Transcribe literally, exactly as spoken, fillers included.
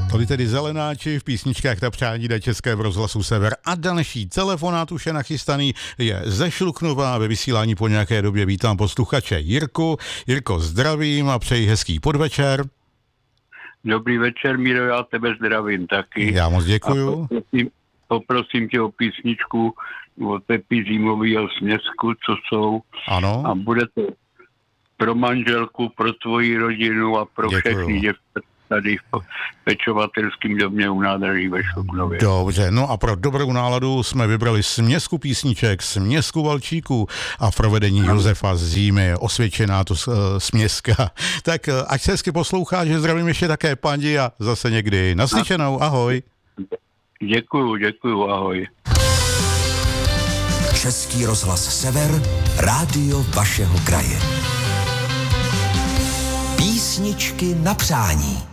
Tolik tedy Zelenáči v písničkách na přání na Českém rozhlasu Sever. A další telefonát už je nachystaný, je ze Šluknova. Ve vysílání po nějaké době vítám posluchače Jirku. Jirko, zdravím a přeji hezký podvečer. Dobrý večer, Míro, já tebe zdravím taky. Já moc děkuju. A poprosím, poprosím tě o písničku od Pepy Římovýho Směsku, co jsou. Ano. A bude to pro manželku, pro tvoji rodinu a pro Děkuju. všechny děvčata tady v pečovatelském domě u nádraží ve Šluknově. Dobře, no a pro dobrou náladu jsme vybrali směsku písniček, směsku valčíků a v provedení Josefa Zímy, osvědčená to uh, směska. Tak uh, ať se hezky poslouchá, že zdravím ještě také paní a zase někdy. Naslyšenou, ahoj. Děkuju, děkuju, ahoj. Český rozhlas Sever, rádio vašeho kraje. Písničky na přání.